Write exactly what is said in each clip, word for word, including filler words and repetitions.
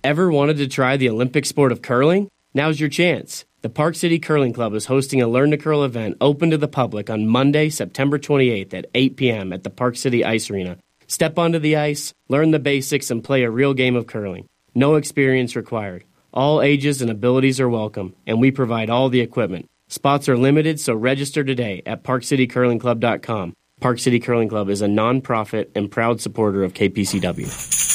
Ever wanted to try the Olympic sport of curling? Now's your chance. The Park City Curling Club is hosting a Learn to Curl event open to the public on Monday, September twenty-eighth at eight p.m. at the Park City Ice Arena. Step onto the ice, learn the basics, and play a real game of curling. No experience required. All ages and abilities are welcome, and we provide all the equipment. Spots are limited, so register today at park city curling club dot com. Park City Curling Club is a nonprofit and proud supporter of K P C W.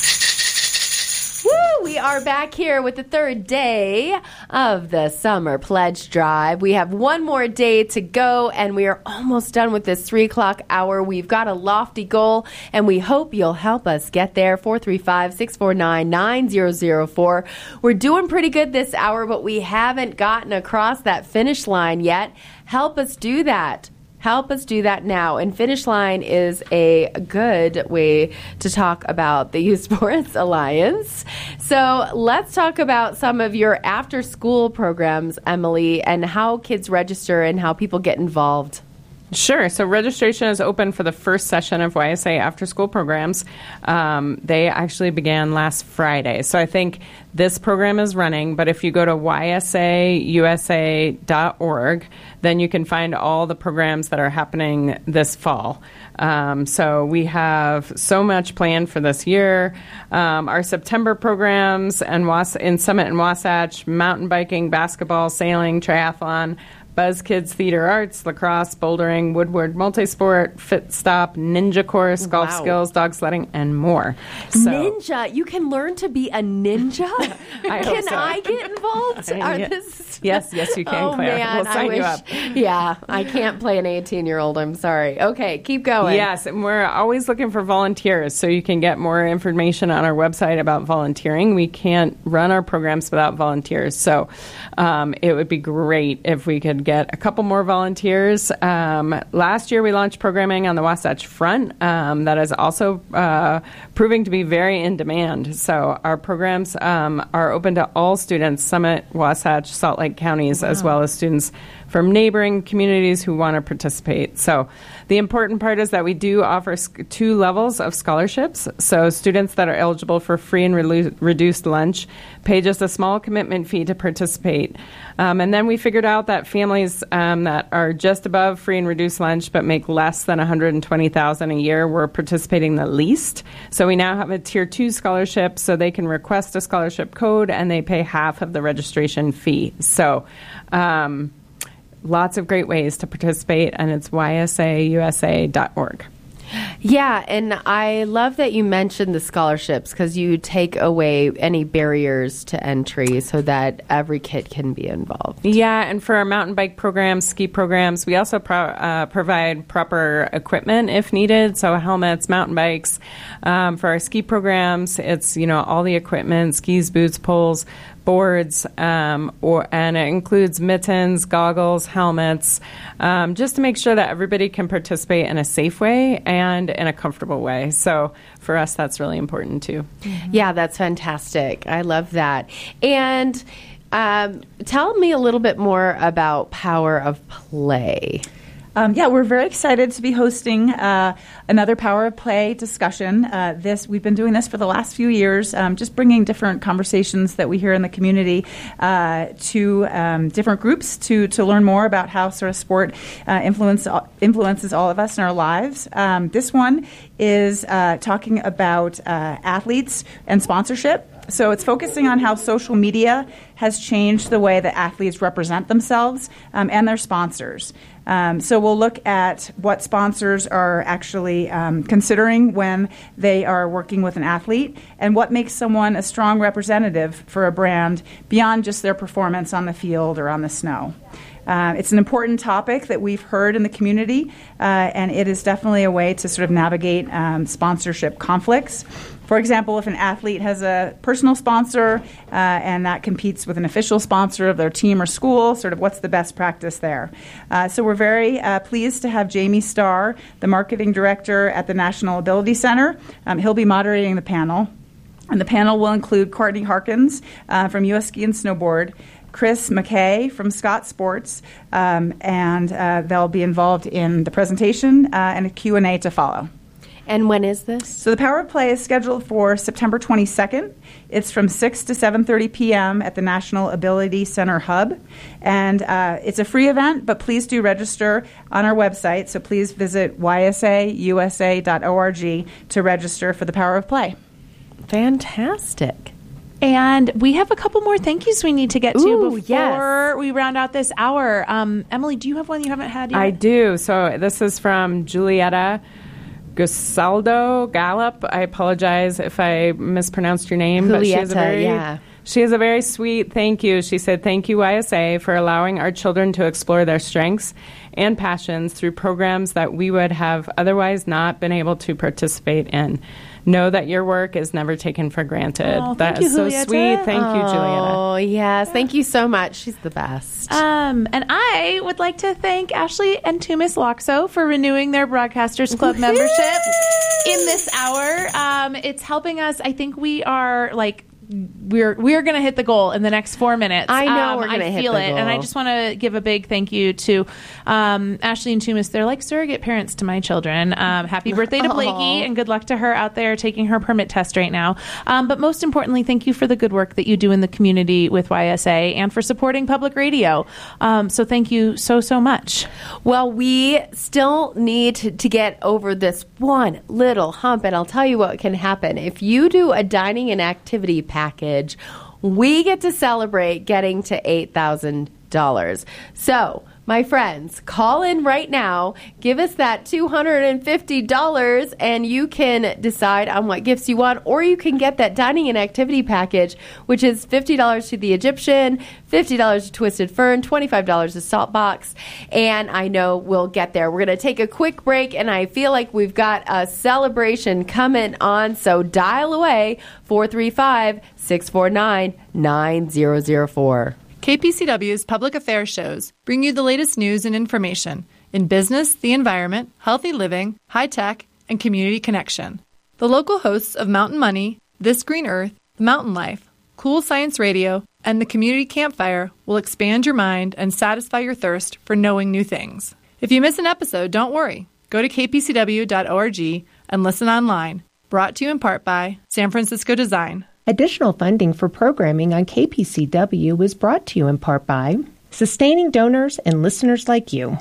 We are back here with the third day of the Summer Pledge Drive. We have one more day to go, and we are almost done with this three o'clock hour. We've got a lofty goal, and we hope you'll help us get there. four three five, six four nine, nine zero zero four. We're doing pretty good this hour, but we haven't gotten across that finish line yet. Help us do that. Help us do that now. And Finish Line is a good way to talk about the Youth Sports Alliance. So let's talk about some of your after-school programs, Emily, and how kids register and how people get involved. Sure. So registration is open for the first session of Y S A after-school programs. Um, they actually began last Friday. So I think this program is running, but if you go to y s a u s a dot org, then you can find all the programs that are happening this fall. Um, so we have so much planned for this year. Um, our September programs and Was- in Summit and Wasatch, mountain biking, basketball, sailing, triathlon, Buzz Kids Theater Arts, lacrosse, bouldering, Woodward Multisport, Fit Stop, Ninja Course, golf Wow. skills, dog sledding, and more. So, ninja. You can learn to be a ninja? I hope Can so. I get involved? Are Yes. this... Yes, yes, you can, Oh, Claire. man, We'll sign I wish... you up. Yeah, I can't play an eighteen-year-old. I'm sorry. Okay, keep going. Yes, and we're always looking for volunteers, so you can get more information on our website about volunteering. We can't run our programs without volunteers, so um, it would be great if we could get a couple more volunteers. Um, last year, we launched programming on the Wasatch Front um, that is also uh, proving to be very in demand. So our programs um, are open to all students, Summit, Wasatch, Salt Lake counties, wow. as well as students from neighboring communities who want to participate. So the important part is that we do offer sc- two levels of scholarships. So students that are eligible for free and re- reduced lunch pay just a small commitment fee to participate. Um, and then we figured out that families um, that are just above free and reduced lunch but make less than one hundred twenty thousand dollars a year were participating the least. So we now have a tier two scholarship, so they can request a scholarship code and they pay half of the registration fee. So um, lots of great ways to participate, and it's y s a u s a dot org. Yeah, and I love that you mentioned the scholarships because you take away any barriers to entry so that every kid can be involved. Yeah, and for our mountain bike programs, ski programs, we also pro- uh, provide proper equipment if needed, so helmets, mountain bikes. Um, for our ski programs, it's, you know, all the equipment, skis, boots, poles, boards, um, or and it includes mittens, goggles, helmets, um, just to make sure that everybody can participate in a safe way and in a comfortable way. So for us, that's really important too. Mm-hmm. Yeah, that's fantastic. I love that. And um, tell me a little bit more about Power of Play. Um, yeah, we're very excited to be hosting uh, another Power of Play discussion. Uh, this we've been doing this for the last few years, um, just bringing different conversations that we hear in the community uh, to um, different groups to to learn more about how sort of sport uh, influence influences all of us in our lives. Um, this one is uh, talking about uh, athletes and sponsorship. So it's focusing on how social media has changed the way that athletes represent themselves um, and their sponsors. Um, so we'll look at what sponsors are actually um, considering when they are working with an athlete and what makes someone a strong representative for a brand beyond just their performance on the field or on the snow. Uh, it's an important topic that we've heard in the community, uh, and it is definitely a way to sort of navigate um, sponsorship conflicts. For example, if an athlete has a personal sponsor uh, and that competes with an official sponsor of their team or school, sort of what's the best practice there? Uh, so we're very uh, pleased to have Jamie Starr, the marketing director at the National Ability Center. Um, he'll be moderating the panel. And the panel will include Courtney Harkins uh, from U S Ski and Snowboard, Chris McKay from Scott Sports, um, and uh, they'll be involved in the presentation uh, and a Q and A to follow. And when is this? So the Power of Play is scheduled for September twenty-second. It's from six to seven thirty p.m. at the National Ability Center Hub. And uh, it's a free event, but please do register on our website. So please visit y s a u s a dot org to register for the Power of Play. Fantastic. And we have a couple more thank yous we need to get to Ooh, before yes. we round out this hour. Um, Emily, do you have one you haven't had yet? I do. So this is from Julieta Gusaldo Gallup. I apologize if I mispronounced your name, but she has a Julieta, very yeah. she has a very sweet thank you. She said, "Thank you, Y S A, for allowing our children to explore their strengths and passions through programs that we would have otherwise not been able to participate in. Know that your work is never taken for granted." Oh, that thank is you, so Julieta. sweet. Thank you, Julieta. Oh, yes. Thank you so much. She's the best. Um, and I would like to thank Ashley and Tumis Loxo for renewing their Broadcasters Club membership in this hour. Um, it's helping us. I think we are like we're we're going to hit the goal in the next four minutes. I know um, we're going to I hit feel the it, goal. and I just want to give a big thank you to um, Ashley and Tumis. They're like surrogate parents to my children. Um, happy birthday to Blakey, and good luck to her out there taking her permit test right now. Um, but most importantly, thank you for the good work that you do in the community with Y S A and for supporting public radio. Um, so thank you so so much. Well, we still need to, to get over this one little hump, and I'll tell you what can happen. If you do a dining and activity package, we get to celebrate getting to eight thousand dollars. So, my friends, call in right now, give us that two hundred fifty dollars, and you can decide on what gifts you want, or you can get that dining and activity package, which is fifty dollars to the Egyptian, fifty dollars to Twisted Fern, twenty-five dollars to Salt Box, and I know we'll get there. We're going to take a quick break, and I feel like we've got a celebration coming on, so dial away, four three five, six four nine, nine zero zero four. K P C W's public affairs shows bring you the latest news and information in business, the environment, healthy living, high tech, and community connection. The local hosts of Mountain Money, This Green Earth, Mountain Life, Cool Science Radio, and the Community Campfire will expand your mind and satisfy your thirst for knowing new things. If you miss an episode, don't worry. Go to k p c w dot org and listen online. Brought to you in part by San Francisco Design. Additional funding for programming on K P C W is brought to you in part by sustaining donors and listeners like you.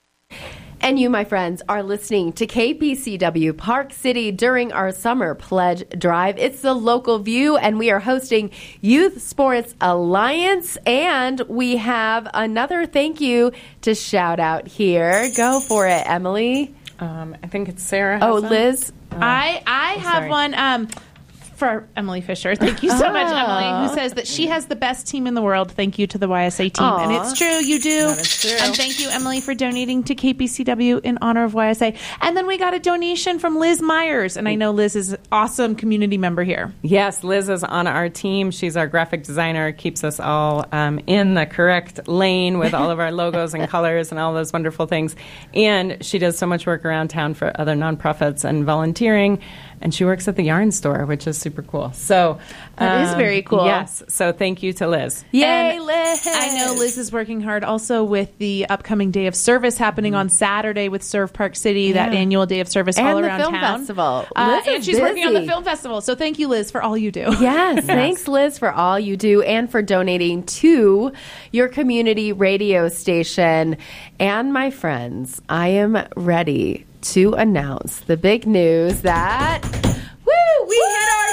And you, my friends, are listening to K P C W Park City during our Summer Pledge Drive. It's the local view, and we are hosting Youth Sports Alliance, and we have another thank you to shout out here. Go for it, Emily. Um, I think it's Sarah. Oh, has one. Liz. I I have sorry. one. Um, for Emily Fisher. Thank you so much, Emily, who says that she has the best team in the world. Thank you to the Y S A team. Aw. And it's true, you do. That is true. And thank you, Emily, for donating to K P C W in honor of Y S A. And then we got a donation from Liz Myers. And I know Liz is an awesome community member here. Yes, Liz is on our team. She's our graphic designer, keeps us all um, in the correct lane with all of our logos and colors and all those wonderful things. And she does so much work around town for other nonprofits and volunteering. And she works at the yarn store, which is super cool. So That is very cool. Yes. So thank you to Liz. Yay, And Liz. I know Liz is working hard also with the upcoming Day of Service happening on Saturday with Serve Park City, that Yeah. annual Day of Service And all the around film town. festival. Uh, Liz and is she's working on the busy. film festival. So thank you, Liz, for all you do. Yes, thanks, Liz, for all you do and for donating to your community radio station. And my friends, I am ready to announce the big news that, woo, we hit our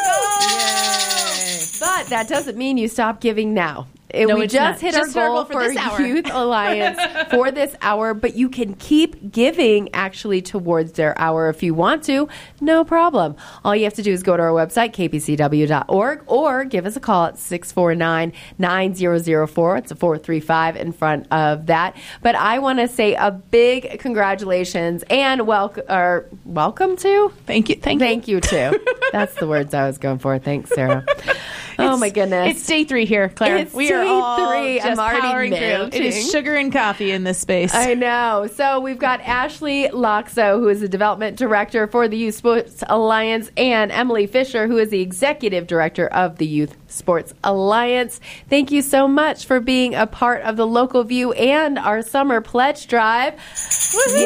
goal! But that doesn't mean you stop giving now. It- No, we it's just not. hit Just our our goal, goal for for this hour. Youth Alliance for this hour, but you can keep giving actually towards their hour if you want to. No problem. All you have to do is go to our website, k p c w dot org, or give us a call at six four nine, nine zero zero four. It's a four three five in front of that. But I want to say a big congratulations and welcome, or welcome to? Thank you. Thank, Thank you, too. That's the words I was going for. Thanks, Sarah. Oh, Oh, my goodness. It's day three here, Claire. It's we day are all three. just I'm already powering through. melting. It is sugar and coffee in this space. I know. So we've got Ashley Loxo, who is the Development Director for the Youth Sports Alliance, and Emily Fisher, who is the Executive Director of the Youth Sports Alliance. Thank you so much for being a part of the Local View and our Summer Pledge Drive. Woo-hoo!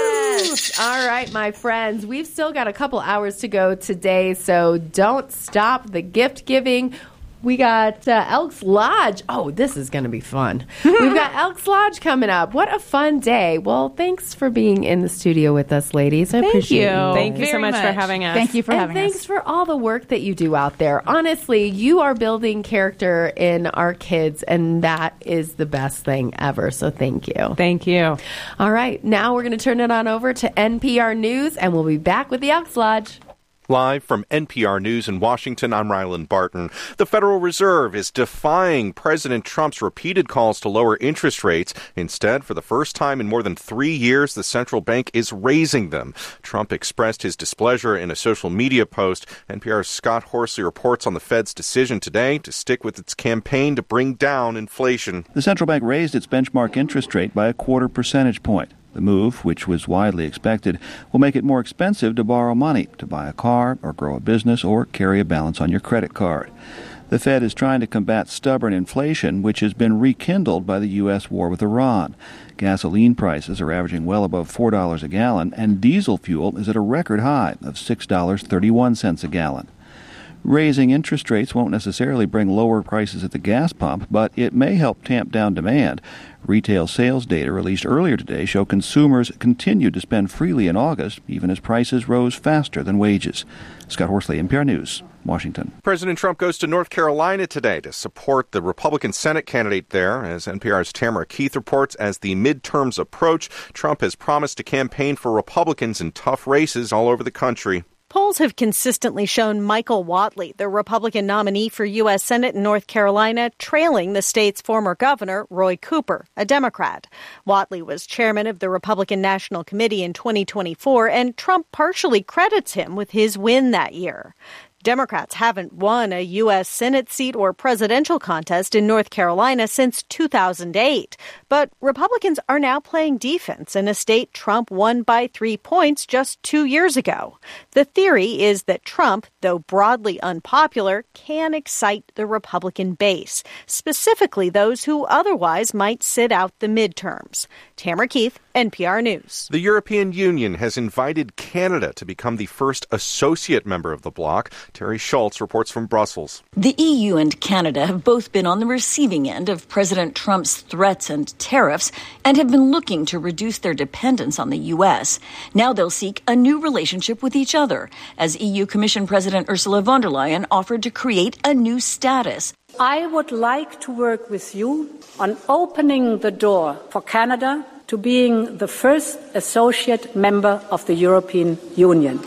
Yes. All right, my friends. We've still got a couple hours to go today, so don't stop the gift giving. We got uh, Elks Lodge. Oh, this is going to be fun. We've got Elks Lodge coming up. What a fun day. Well, thanks for being in the studio with us, ladies. I Thank appreciate you. it. Thank you so Very much, for much. having us. Thank you for and having thanks us. for all the work that you do out there. Honestly, you are building character in our kids, and that is the best thing ever. So thank you. Thank you. All right, now we're going to turn it on over to N P R News, and we'll be back with the Elks Lodge. Live from N P R News in Washington, I'm Rylan Barton. The Federal Reserve is defying President Trump's repeated calls to lower interest rates. Instead, for the first time in more than three years, the central bank is raising them. Trump expressed his displeasure in a social media post. N P R's Scott Horsley reports on the Fed's decision today to stick with its campaign to bring down inflation. The central bank raised its benchmark interest rate by a quarter percentage point. The move, which was widely expected, will make it more expensive to borrow money, to buy a car or grow a business or carry a balance on your credit card. The Fed is trying to combat stubborn inflation, which has been rekindled by the U S war with Iran. Gasoline prices are averaging well above four dollars a gallon, and diesel fuel is at a record high of six dollars and thirty-one cents a gallon. Raising interest rates won't necessarily bring lower prices at the gas pump, but it may help tamp down demand. Retail sales data released earlier today show consumers continued to spend freely in August, even as prices rose faster than wages. Scott Horsley, N P R News, Washington. President Trump goes to North Carolina today to support the Republican Senate candidate there. As N P R's Tamara Keith reports, as the midterms approach, Trump has promised to campaign for Republicans in tough races all over the country. Polls have consistently shown Michael Whatley, the Republican nominee for U S. Senate in North Carolina, trailing the state's former governor, Roy Cooper, a Democrat. Whatley was chairman of the Republican National Committee in twenty twenty-four, and Trump partially credits him with his win that year. Democrats haven't won a U S. Senate seat or presidential contest in North Carolina since two thousand eight. But Republicans are now playing defense in a state Trump won by three points just two years ago. The theory is that Trump, though broadly unpopular, can excite the Republican base, specifically those who otherwise might sit out the midterms. Tamara Keith, N P R News. The European Union has invited Canada to become the first associate member of the bloc. Terry Schultz reports from Brussels. The E U and Canada have both been on the receiving end of President Trump's threats and tariffs and have been looking to reduce their dependence on the U S. Now they'll seek a new relationship with each other, as E U Commission President Ursula von der Leyen offered to create a new status. I would like to work with you on opening the door for Canada to being the first associate member of the European Union.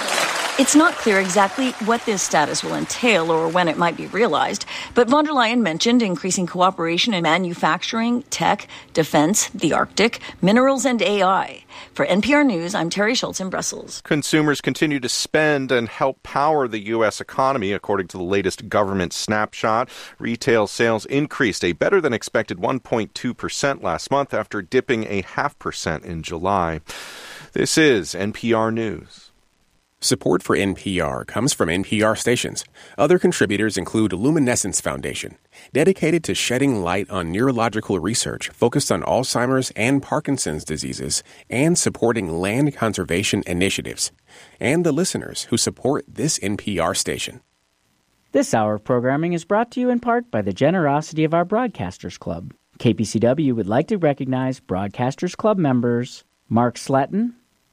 It's not clear exactly what this status will entail or when it might be realized, but von der Leyen mentioned increasing cooperation in manufacturing, tech, defense, the Arctic, minerals, and A I. For N P R News, I'm Terry Schultz in Brussels. Consumers continue to spend and help power the U S economy, according to the latest government snapshot. Retail sales increased a better-than-expected one point two percent last month after dipping a half percent in July. This is N P R News. Support for N P R comes from N P R stations. Other contributors include Luminescence Foundation, dedicated to shedding light on neurological research focused on Alzheimer's and Parkinson's diseases and supporting land conservation initiatives, and the listeners who support this N P R station. This hour of programming is brought to you in part by the generosity of our Broadcasters Club. K P C W would like to recognize Broadcasters Club members Mark Sletton,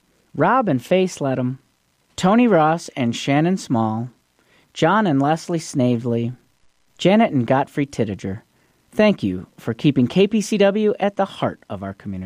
Rob and Faye Sletton, Tony Ross and Shannon Small, John and Leslie Snavely, Janet and Godfrey Tittiger. Thank you for keeping K P C W at the heart of our community.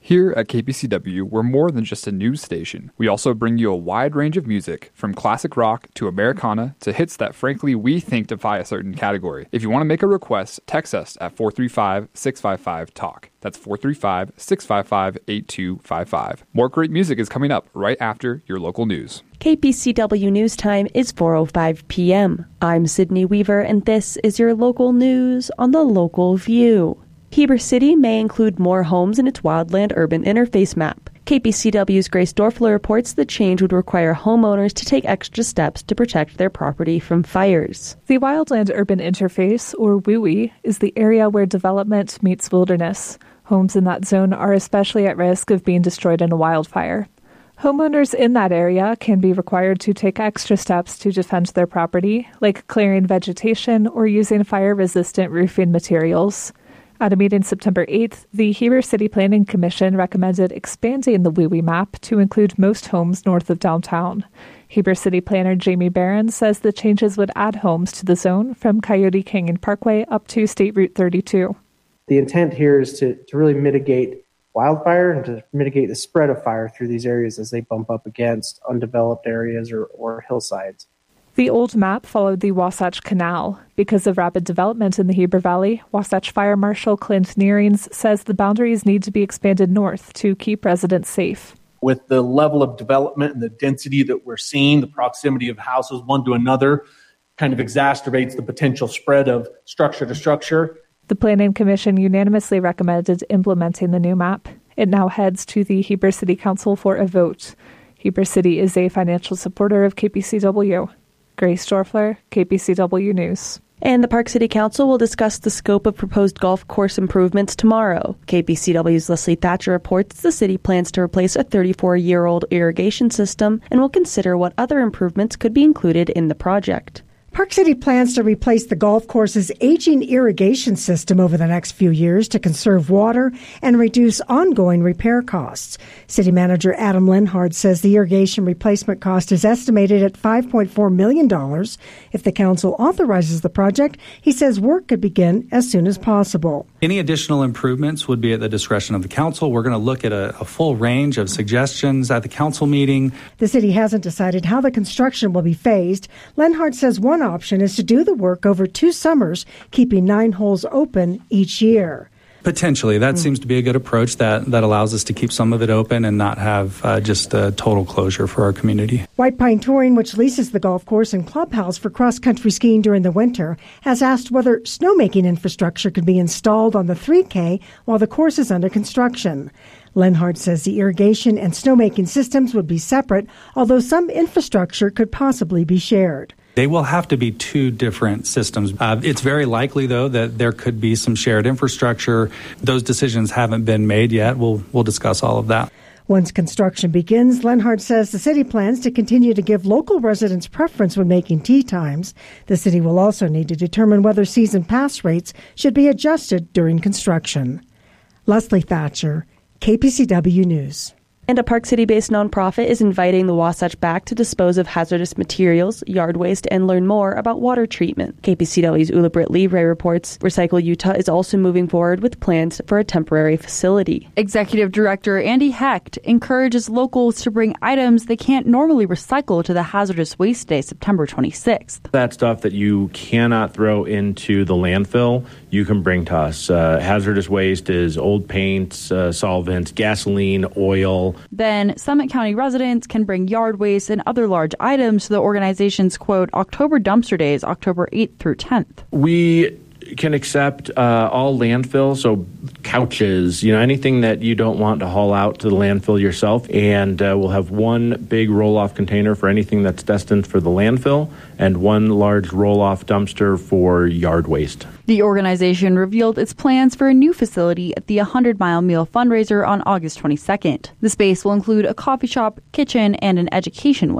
Here at K P C W, we're more than just a news station. We also bring you a wide range of music, from classic rock to Americana to hits that frankly we think defy a certain category. If you want to make a request, text us at four three five, six five five, talk. That's four three five, six five five, eight two five five. More great music is coming up right after your local news. K P C W News Time is four oh five p.m. I'm Sydney Weaver, and this is your local news on the Local View. Heber City may include more homes in its wildland-urban interface map. K P C W's Grace Dorfler reports the change would require homeowners to take extra steps to protect their property from fires. The Wildland Urban Interface, or W U I, is the area where development meets wilderness. Homes in that zone are especially at risk of being destroyed in a wildfire. Homeowners in that area can be required to take extra steps to defend their property, like clearing vegetation or using fire-resistant roofing materials. At a meeting September eighth, the Heber City Planning Commission recommended expanding the W U I map to include most homes north of downtown. Heber City Planner Jamie Barron says the changes would add homes to the zone from Coyote Canyon Parkway up to State Route thirty-two. The intent here is to, to really mitigate wildfire and to mitigate the spread of fire through these areas as they bump up against undeveloped areas or, or hillsides. The old map followed the Wasatch Canal. Because of rapid development in the Heber Valley, Wasatch Fire Marshal Clint Nearings says the boundaries need to be expanded north to keep residents safe. With the level of development and the density that we're seeing, the proximity of houses one to another kind of exacerbates the potential spread of structure to structure. The Planning Commission unanimously recommended implementing the new map. It now heads to the Heber City Council for a vote. Heber City is a financial supporter of K P C W. Grace Dorfler, K P C W News. And the Park City Council will discuss the scope of proposed golf course improvements tomorrow. K P C W's Leslie Thatcher reports the city plans to replace a thirty-four-year-old irrigation system and will consider what other improvements could be included in the project. Park City plans to replace the golf course's aging irrigation system over the next few years to conserve water and reduce ongoing repair costs. City Manager Adam Lenhard says the irrigation replacement cost is estimated at five point four million dollars. If the council authorizes the project, he says work could begin as soon as possible. Any additional improvements would be at the discretion of the council. We're going to look at a, a full range of suggestions at the council meeting. The city hasn't decided how the construction will be phased. Lenhard says one option is to do the work over two summers, keeping nine holes open each year. Potentially. That mm. seems to be a good approach that, that allows us to keep some of it open and not have uh, just a total closure for our community. White Pine Touring, which leases the golf course and clubhouse for cross-country skiing during the winter, has asked whether snowmaking infrastructure could be installed on the three K while the course is under construction. Lenhard says the irrigation and snowmaking systems would be separate, although some infrastructure could possibly be shared. They will have to be two different systems. Uh, it's very likely, though, that there could be some shared infrastructure. Those decisions haven't been made yet. We'll we'll discuss all of that. Once construction begins, Lenhard says the city plans to continue to give local residents preference when making tee times. The city will also need to determine whether season pass rates should be adjusted during construction. Leslie Thatcher, K P C W News. And a Park City-based nonprofit is inviting the Wasatch back to dispose of hazardous materials, yard waste, and learn more about water treatment. K P C W's Ula Britt Livre reports Recycle Utah is also moving forward with plans for a temporary facility. Executive Director Andy Hecht encourages locals to bring items they can't normally recycle to the Hazardous Waste Day, September twenty-sixth. That stuff that you cannot throw into the landfill, you can bring to us. Uh, hazardous waste is old paints, uh, solvents, gasoline, oil. Then Summit County residents can bring yard waste and other large items to the organization's, quote, October Dumpster Days, October eighth through tenth. We can accept uh, all landfill, so couches, you know, anything that you don't want to haul out to the landfill yourself. And uh, we'll have one big roll-off container for anything that's destined for the landfill and one large roll-off dumpster for yard waste. The organization revealed its plans for a new facility at the one hundred mile Meal fundraiser on August twenty-second. The space will include a coffee shop, kitchen, and an education wing.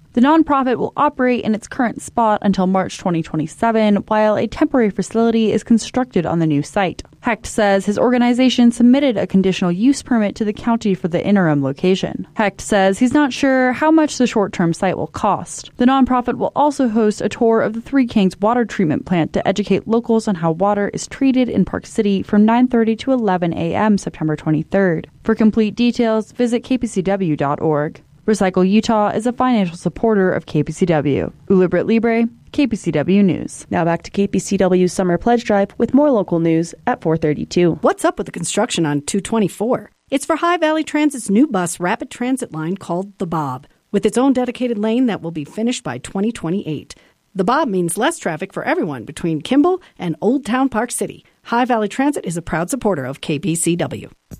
The nonprofit will operate in its current spot until March twenty twenty-seven, while a temporary facility is constructed on the new site. Hecht says his organization submitted a conditional use permit to the county for the interim location. Hecht says he's not sure how much the short-term site will cost. The nonprofit will also host a tour of the Three Kings water treatment plant to educate locals on how water is treated in Park City from nine thirty to eleven a.m. September twenty-third. For complete details, visit k p c w dot org. Recycle Utah is a financial supporter of K P C W. Ula Britt Libre, K P C W News. Now back to K P C W's Summer Pledge Drive with more local news at four thirty-two. What's up with the construction on two twenty-four? It's for High Valley Transit's new bus rapid transit line called the Bob, with its own dedicated lane that will be finished by twenty twenty-eight. The Bob means less traffic for everyone between Kimball and Old Town Park City. High Valley Transit is a proud supporter of K P C W.